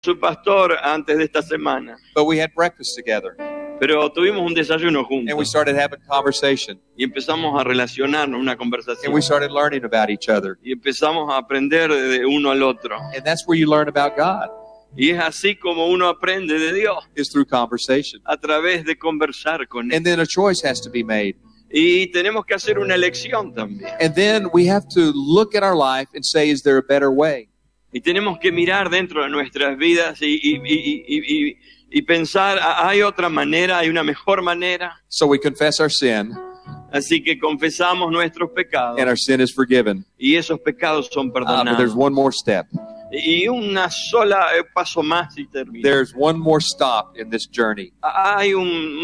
su pastor antes de esta semana, but we had breakfast together. pero tuvimos un desayuno And we juntos started having conversation. y empezamos a relacionarnos, una And conversación, we started learning about each other. y empezamos a aprender de uno al otro. And that's where you learn about God, Y es así como uno aprende de Dios, is through conversation. a través de conversar con Él. And then a choice has to be made. Y tenemos que hacer una elección también. And then we have to look at our life and say, is there a better way? Y tenemos que mirar dentro de nuestras vidas y pensar, ¿hay otra manera? ¿Hay una mejor manera? So we confess our sin, Así que confesamos nuestros pecados and our sin is forgiven. y esos pecados son But there's perdonados. one more step. Y una sola paso más y termina. There's one more stop in this journey. Hay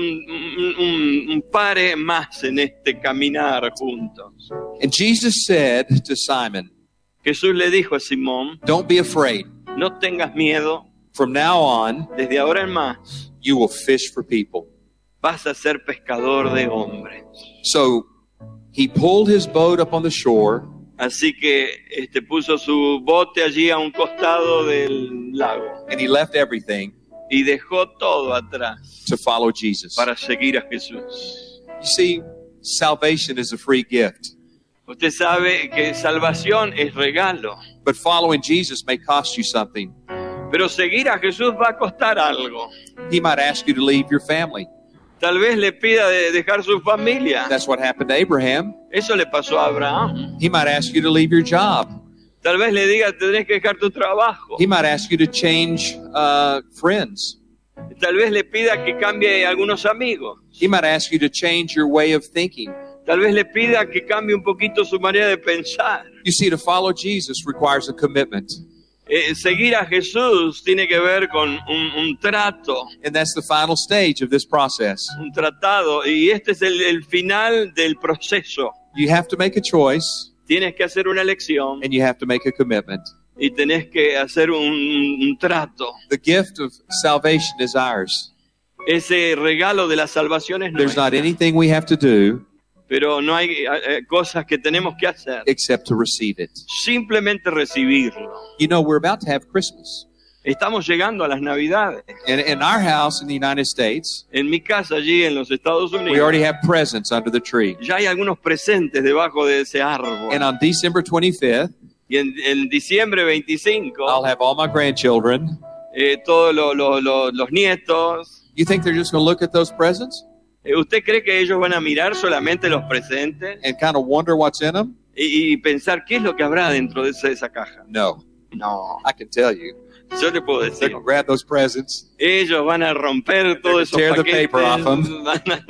un pare más en este caminar juntos. And Jesus said to Simon, Jesús le dijo a Simón, don't be afraid. no tengas miedo, From now on, desde ahora en más you will fish for people. vas a ser pescador de hombres. So he pulled his boat up on the shore, Así que puso su bote allí a un costado del lago and he left everything y dejó todo atrás to follow Jesus. para seguir a Jesús. You see, salvation is a free gift, Usted sabe que salvación es regalo, but following Jesus may cost you something. pero seguir a Jesús va a costar algo. He might ask you to leave your family. Tal vez le pida de dejar su familia. That's what happened to Abraham. Eso le pasó a Abraham. He might ask you to leave your job. Tal vez le diga, tenés que dejar tu trabajo. He might ask you to change friends. Tal vez le pida que cambie algunos amigos. He might ask you to change your way of thinking. Tal vez le pida que cambie un poquito su manera de pensar. You see, to follow Jesus requires a commitment. Seguir a Jesús tiene que ver con un trato, And that's the final stage of this process. un tratado. Y este es el final del proceso. You have to make a choice, Tienes que hacer una elección and you have to make a commitment. y tenés que hacer un trato. The gift of salvation is ours. Ese regalo de la salvación es There's not nuestro, anything we have to do pero no hay cosas que tenemos que hacer. except to receive it. Simplemente recibirlo. You know, we're about to have Christmas. Estamos llegando a las Navidades. And in our house in the United States, En mi casa allí en los Estados we Unidos already have presents under the tree. ya hay algunos presentes debajo de ese árbol. And on December 25th, Y en diciembre 25, I'll have all my grandchildren. todos los nietos. You think they're just going to look at those presents ¿Usted cree que ellos van a mirar solamente los presentes and kind of wonder what's in them? y pensar qué es lo que habrá dentro de esa caja? No, No, I can tell you. yo le puedo They're decir. going to grab those presents Ellos van a romper todos esos tear the paquetes paper off 'em.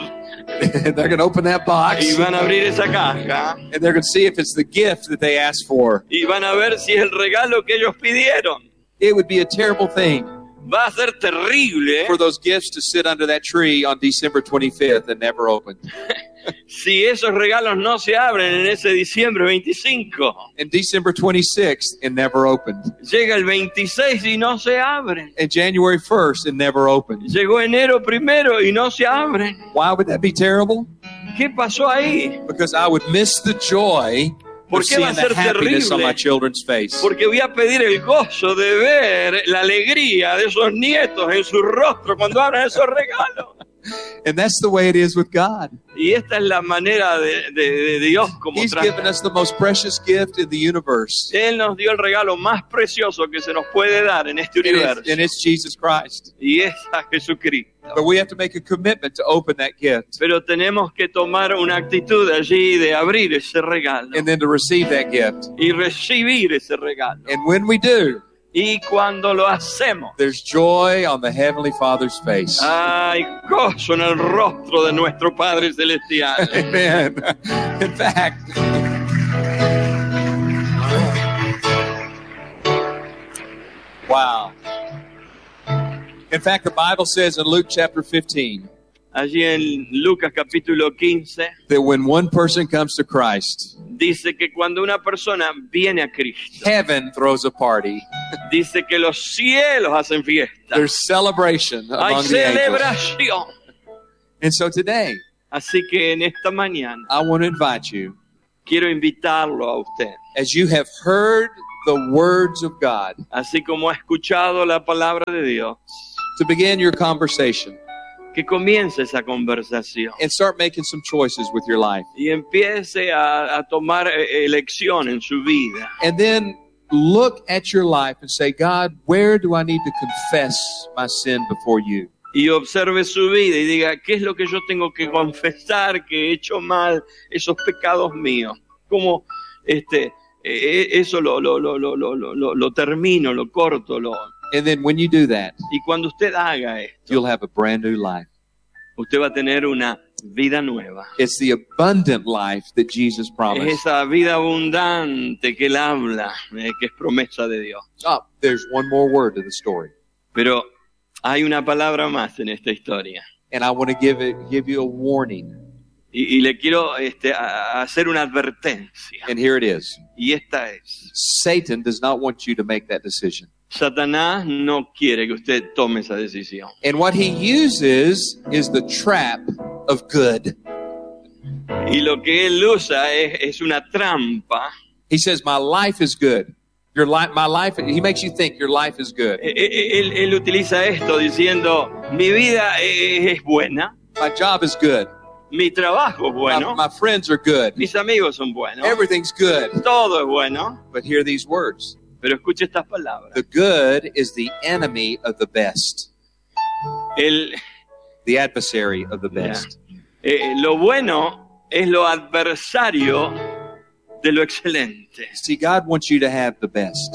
and they're going to open that box y van a abrir esa caja and they're going to see if it's the gift that they asked for. y van a ver si es el regalo que ellos pidieron. It would be a terrible thing Va a ser terrible for those gifts to sit under that tree on December 25th and never open. si esos regalos no se abren en ese diciembre 25. And December 26th and never opened. Llega el 26 y no se abren. And January 1st and never opened. Llegó enero primero y no se abren. Why would that be terrible? ¿Qué pasó ahí? Because I would miss the joy ¿Por of qué va a seeing ser the happiness on terrible? my children's face. Porque voy a pedir el gozo de ver la alegría de esos nietos en su rostro cuando abran esos regalos. And that's the way it is with God. Y esta es la manera de Dios como He's trata. given us the most precious gift in the universe. Él nos dio el regalo más precioso que se nos puede dar en este universo. And it's Jesus Christ. Y es a Jesucristo. But we have to make a commitment to open that gift Pero tenemos que tomar una actitud allí de abrir ese regalo and then to receive that gift. y recibir ese regalo. And when we do, Y cuando lo hacemos, there's joy on the Heavenly Father's face. hay gozo en el rostro de nuestro Padre Celestial. Amen. In fact, wow. In fact, the Bible says in Luke chapter 15 Allí en Lucas capítulo 15 that when one person comes to Christ, dice que cuando una persona viene a Cristo, heaven throws a party. dice que los cielos hacen fiesta. There's celebration Hay among the angels. celebración. And so today, Así que en esta mañana I want to invite you, quiero invitarlo a usted. as you have heard the words of God, así como ha escuchado la palabra de Dios, to begin your conversation que comience esa conversación and start making some choices with your life. y empiece a tomar elección en su vida. And then look at your life and say, God, where do I need to confess my sin before you? Y observe su vida y diga, ¿qué es lo que yo tengo que confesar que he hecho mal, esos pecados míos? ¿Cómo eso lo termino, lo corto? And then when you do that, Y cuando usted haga esto, you'll have a brand new life. usted va a tener una vida nueva. It's the abundant life that Jesus Es promised. esa vida abundante que él habla, que es promesa de Dios. Oh, there's one more word to the story. Pero hay una palabra más en esta historia. And I want to give you a warning. Y le quiero hacer una advertencia. And here it is. Y esta es: Satan does not want you to make that decision. Satanás no quiere que usted tome esa decisión. And what he uses is the trap of good. Y lo que él usa es una trampa. He says, my life is good. My life, he makes you think your life is good. Él utiliza esto diciendo, mi vida es buena, My job is good. mi trabajo es bueno, My friends are good. mis amigos son buenos, Everything's good. todo es bueno. But hear these words. Pero escuche estas palabras. The good is the enemy of the best. The adversary of the best. Lo bueno es lo adversario de lo excelente. See, God wants you to have the best.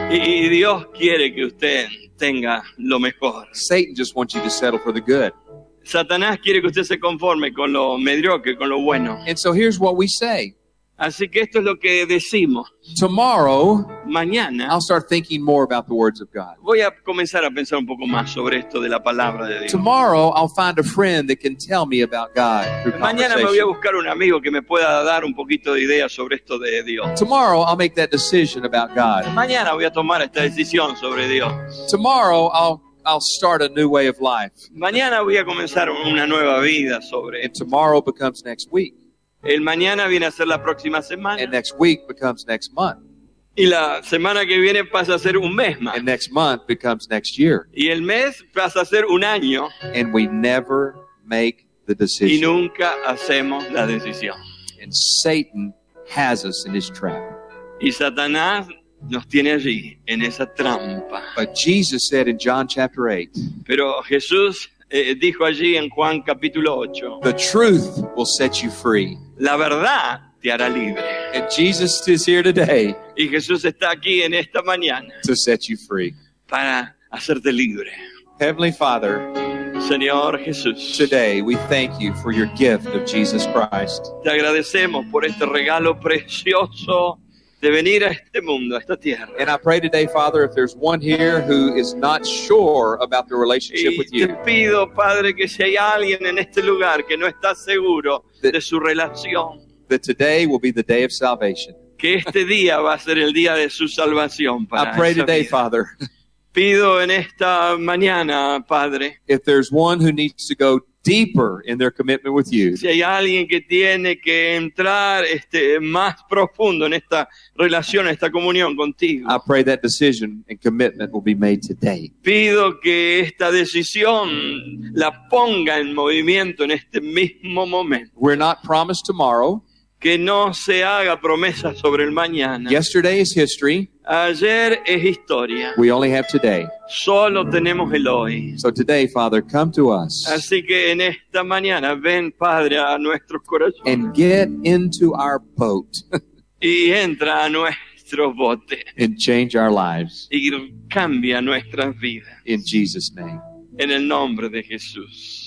Y Dios quiere que usted tenga lo mejor. Satan just wants you to settle for the good. Satanás quiere que usted se conforme con lo mediocre, con lo bueno. And so here's what we say. Así que esto es lo que decimos. Tomorrow, Mañana I'll start thinking more about the words of God. voy a comenzar a pensar un poco más sobre esto de la palabra de Dios. Tomorrow, I'll find a friend that can tell me about God through Mañana me voy a conversation. buscar un amigo que me pueda dar un poquito de ideas sobre esto de Dios. Tomorrow, I'll make that decision about God. Mañana voy a tomar esta decisión sobre Dios. Tomorrow, I'll start a new way of life. Mañana voy a comenzar una nueva vida sobre And esto. tomorrow becomes next week. El mañana viene a ser la próxima semana. And next week becomes next month. Y la semana que viene pasa a ser un mes más. And next month becomes next year. Y el mes pasa a ser un año. And we never make the Y decision. nunca hacemos la decisión. And Satan has us in his trap. Y Satanás nos tiene allí, en esa trampa. But Jesus said in John chapter 8, Pero Jesús dijo allí en Juan capítulo 8, the truth will set you free. la verdad te hará libre. And Jesus is here today Y Jesús está aquí en esta mañana to set you free. para hacerte libre. Heavenly Father, Señor Jesús, today we thank you for your gift of Jesus Christ. te agradecemos por este regalo precioso de venir a este mundo, a esta tierra. And I pray today, Father, if there's one here who is not sure about their relationship Y with te you, pido, Padre, que si hay alguien en este lugar que no está seguro de su relación, that today will be the day of salvation. que este día va a ser el día de su salvación para I pray esa today, vida. Father, Pido en esta mañana, Padre, if there's one who needs to go deeper in their commitment with you, si hay alguien que tiene que entrar más profundo en esta relación, en esta comunión contigo, I pray that decision and commitment will be made today. pido que esta decisión la ponga en movimiento en este mismo momento. We're not promised tomorrow. Que no se haga promesa sobre el mañana. Yesterday is history. Ayer es historia. We only have today. Solo tenemos el hoy. So today, Father, come to us Así que en esta mañana ven, Padre, a nuestros corazones and get into our boat y entra a nuestros botes and change our lives. y cambia nuestras vidas. In Jesus' name. En el nombre de Jesús.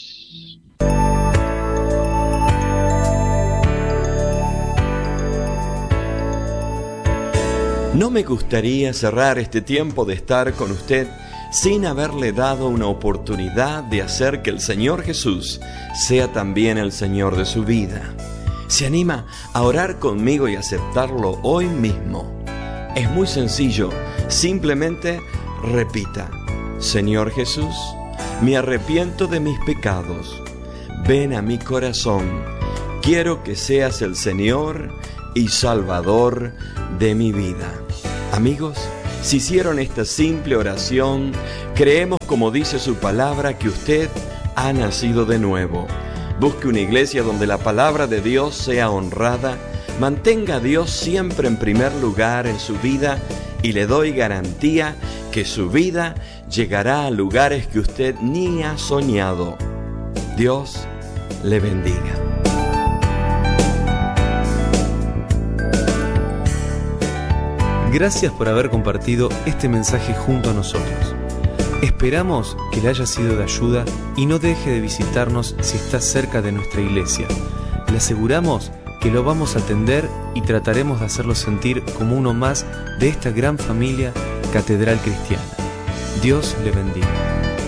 No me gustaría cerrar este tiempo de estar con usted sin haberle dado una oportunidad de hacer que el Señor Jesús sea también el Señor de su vida. ¿Se anima a orar conmigo y aceptarlo hoy mismo? Es muy sencillo, simplemente repita: Señor Jesús, me arrepiento de mis pecados. Ven a mi corazón. Quiero que seas el Señor y Salvador de mi vida. Amigos, si hicieron esta simple oración, creemos, como dice su palabra, que usted ha nacido de nuevo. Busque una iglesia donde la palabra de Dios sea honrada, mantenga a Dios siempre en primer lugar en su vida y le doy garantía que su vida llegará a lugares que usted ni ha soñado. Dios le bendiga. Gracias por haber compartido este mensaje junto a nosotros. Esperamos que le haya sido de ayuda y no deje de visitarnos si está cerca de nuestra iglesia. Le aseguramos que lo vamos a atender y trataremos de hacerlo sentir como uno más de esta gran familia Catedral Cristiana. Dios le bendiga.